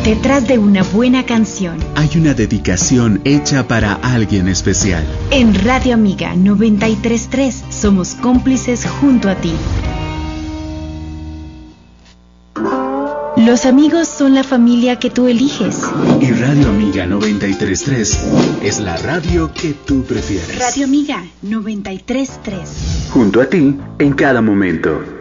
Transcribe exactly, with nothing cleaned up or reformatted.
Detrás de una buena canción hay una dedicación hecha para alguien especial. En Radio Amiga noventa y tres punto tres somos cómplices junto a ti. Los amigos son la familia que tú eliges. Y Radio Amiga noventa y tres punto tres es la radio que tú prefieres. Radio Amiga noventa y tres punto tres. Junto a ti en cada momento.